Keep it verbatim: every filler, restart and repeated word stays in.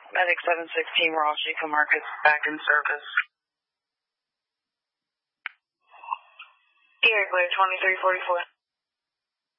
Medic seven sixteen, Ross Chico Marcus, back in service. Air Clear twenty-three forty-four.